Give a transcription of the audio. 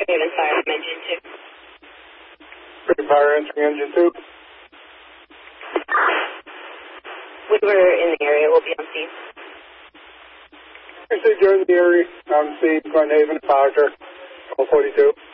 Fairhaven Fire Engine 2. Fairhaven Fire answering Engine 2. We were in the area. We'll be on scene. I said you're in the area. I'm seeing Glen Haven, Factor, 42.